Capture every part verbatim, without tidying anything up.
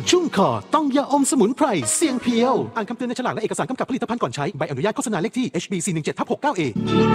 ชุ่มคอต้องยาอมสมุนไพรเสียงเพียวอ่านคำเตือนในฉลากและเอกสารกำกับผลิตภัณฑ์ก่อนใช้ใบอนุญาตโฆษณาเลขที่ เอช บี สี่ หนึ่ง เจ็ด หกเก้า เอ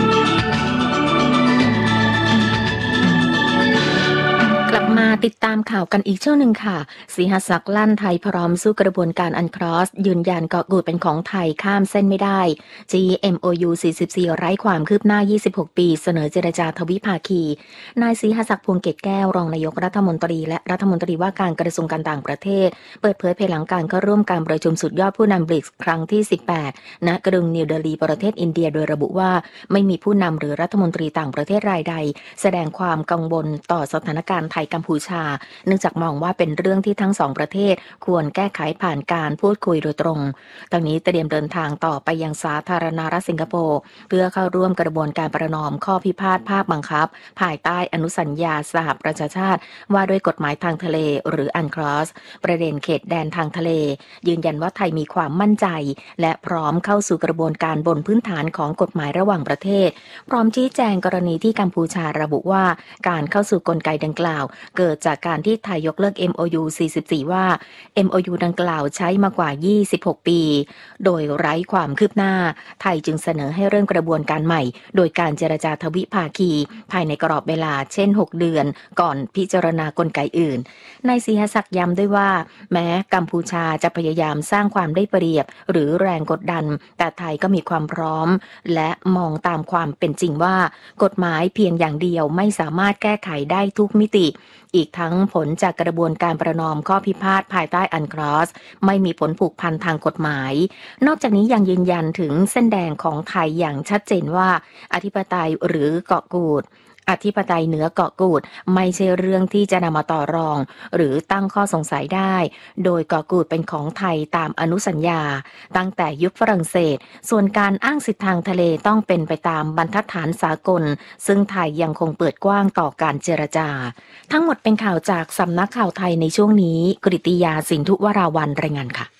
กลับมาติดตามข่าวกันอีกช่วงหนึ่งค่ะศรีหศักดิ์ลั่นไทยพร้อมสู้กระบวนการอันครอสยืนยันเกาะกูดเป็นของไทยข้ามเส้นไม่ได้ จี เอ็ม โอ ยู สี่สิบสี่ ไร้ความคืบหน้ายี่สิบหกปีเสนอเจรจาทวิภาคีนายศรีหศักดิ์พวงเกตแก้วรองนายกรัฐมนตรีและรัฐมนตรีว่าการกระทรวงการต่างประเทศเปิดเผยภายหลังการเข้าร่วมการประชุมสุดยอดผู้นำบริกส์ครั้งที่สิบแปดณกรุงนิวเดลีประเทศอินเดียโดยระบุว่าไม่มีผู้นำหรือรัฐมนตรีต่างประเทศรายใดแสดงความกังวลต่อสถานการณ์ไทยกัมพูชาเนื่องจากมองว่าเป็นเรื่องที่ทั้งสองประเทศควรแก้ไขผ่านการพูดคุยโดยตรงตอนนี้เตรียมเดินทางต่อไปยังสาธารณรัฐสิงคโปร์เพื่อเข้าร่วมกระบวนการประนอมข้อพิพาทภาคบังคับภายใต้อนุสัญญาสหประชาชาติว่าด้วยกฎหมายทางทะเลหรืออันครอสประเด็นเขตแดนทางทะเลยืนยันว่าไทยมีความมั่นใจและพร้อมเข้าสู่กระบวนการบนพื้นฐานของกฎหมายระหว่างประเทศพร้อมชี้แจงกรณีที่กัมพูชาระบุว่าการเข้าสู่กลไกดังกล่าวเกิดจากการที่ไทยยกเลิก เอ็ม โอ ยู สี่สิบสี่ ว่า เอ็ม โอ ยู ดังกล่าวใช้มากว่ายี่สิบหกปีโดยไร้ความคืบหน้าไทยจึงเสนอให้เริ่มกระบวนการใหม่โดยการเจรจาทวิภาคีภายในกรอบเวลาเช่นหกเดือนก่อนพิจารณากลไกอื่นนายศรีหศักดิ์ย้ำด้วยว่าแม้กัมพูชาจะพยายามสร้างความได้เปรียบหรือแรงกดดันแต่ไทยก็มีความพร้อมและมองตามความเป็นจริงว่ากฎหมายเพียงอย่างเดียวไม่สามารถแก้ไขได้ทุกมิติอีกทั้งผลจากกระบวนการประนอมข้อพิพาทภายใต้อันครอสไม่มีผลผูกพันทางกฎหมายนอกจากนี้ยังยืนยันถึงเส้นแดงของไทยอย่างชัดเจนว่าอธิปไตยหรือเกาะกูดอธิปไตยเหนือเกาะกูดไม่ใช่เรื่องที่จะนำมาต่อรองหรือตั้งข้อสงสัยได้โดยเกาะกูดเป็นของไทยตามอนุสัญญาตั้งแต่ยุคฝรั่งเศสส่วนการอ้างสิทธิทางทะเลต้องเป็นไปตามบรรทัดฐานสากลซึ่งไทยยังคงเปิดกว้างต่อการเจรจาทั้งหมดเป็นข่าวจากสำนักข่าวไทยในช่วงนี้กฤติยาสินธุวราวัลย์รายงานค่ะ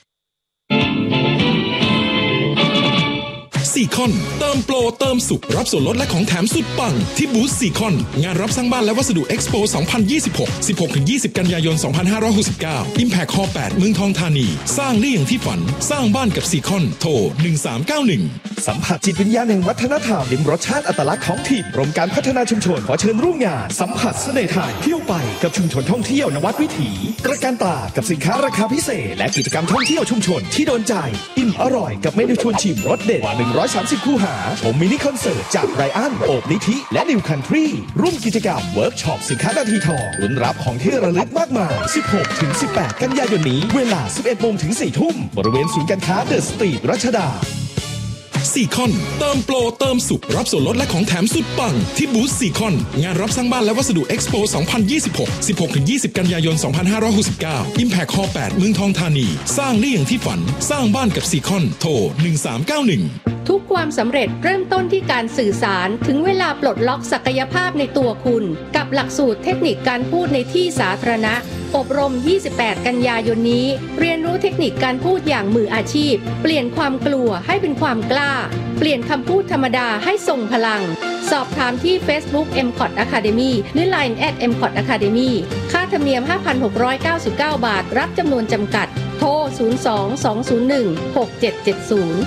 ซีคอนเติมโปรเติมสุขรับส่วนลดและของแถมสุดปังที่บูธซีคอนงานรับสร้างบ้านและวัสดุเอ็กซ์โป สองพันยี่สิบหก สิบหกถึงยี่สิบ กันยายน สองพันห้าร้อยหกสิบเก้า Impact Hall แปด เมืองทองธานีสร้างได้อย่างที่ฝันสร้างบ้านกับซีคอนโทรหนึ่งสามเก้าหนึ่งสัมผัสจิตวิญญาณแห่งวัฒนธรรมลิ้มรสชาติอัตลักษณ์ของถิ่นกรมการพัฒนาชุมชนขอเชิญร่วมงานสัมผัสเสน่ห์ไทยเที่ยวไปกับชุมชนท่องเที่ยวนวัดวิถีตระการตากับสินค้าราคาพิเศษและกิจกรรมท่องเที่ยวชุมชนที่โดนใจอิ่มอร่อยกับเมนูชวนชิมรสเด็ดกว่าหนึ่งร้อยสามสิบคู่หาผมมินิคอนเสิร์ตจากไรอันโอบนิธิและนิวคันทรีร่วมกิจกรรมเวิร์กช็อปสินค้านาทีทองลุ้นรับของที่ระลึกมากมาย สิบหกถึงสิบแปด กันยายนนี้เวลา สิบเอ็ดโมงถึงสี่ทุ่มบริเวณศูนย์การค้าเดอะสตรีทรัชดาซีคอนเติมโปรเติมสุขรับส่วนลดและของแถมสุดปังที่บูธซีคอนงานรับสร้างบ้านและวัสดุเอ็กซ์โป สองพันยี่สิบหก สิบหกถึงยี่สิบ กันยายน สองพันห้าร้อยหกสิบเก้า Impact Hall แปด เมืองทองธานีสร้างได้อย่างที่ฝันสร้างบ้านกับซีคอนโทรหนึ่งสามเก้าหนึ่งทุกความสำเร็จเริ่มต้นที่การสื่อสารถึงเวลาปลดล็อกศักยภาพในตัวคุณกับหลักสูตรเทคนิคการพูดในที่สาธารณะอบรมยี่สิบแปดกันยายนนี้เรียนรู้เทคนิคการพูดอย่างมืออาชีพเปลี่ยนความกลัวให้เป็นความกล้าเปลี่ยนคำพูดธรรมดาให้ทรงพลังสอบถามที่ Facebook เอ็ม คอท Academy หรือ ไลน์ แอท เอ็ม คอท Academy ค่าธรรมเนียม ห้าพันหกร้อยเก้าสิบเก้า บาทรับจำนวนจำกัดโทรศูนย์ สอง สอง ศูนย์ หนึ่ง หก เจ็ด เจ็ด ศูนย์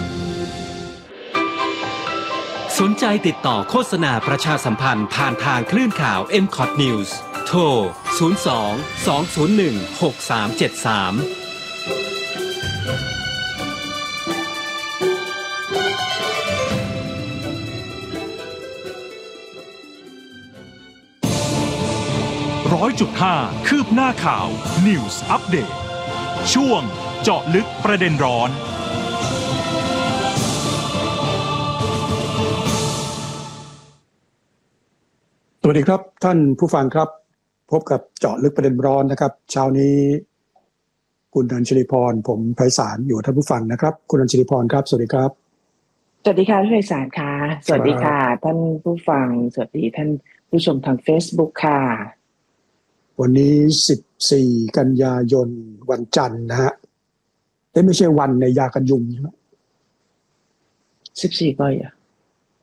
สนใจติดต่อโฆษณาประชาสัมพันธ์ผ่านทางคลื่นข่าว เอ็ม คอท News โทร ศูนย์ สอง สอง ศูนย์ หนึ่ง หก สาม เจ็ด สามร้อยจุดห้า คืบหน้าข่าว News Update ช่วงเจาะลึกประเด็นร้อนสวัสดีครับท่านผู้ฟังครับพบกับเจาะลึกประเด็นร้อนนะครับเช้านี้คุณอัญชลีพรผมไพศาลอยู่ท่านผู้ฟังนะครับคุณอัญชลีพรครับสวัสดีครับสวัสดีค่ะพี่ไพศาลค่ะสวัสดีค่ะท่านผู้ฟังสวัสดีท่านผู้ชมทาง Facebook ค่ะวันนี้สิบสี่กันยายนวันจันทร์นะฮะไม่ใช่วันในยากันยุงใช่ไหมสิบสี่ก็อ่ะ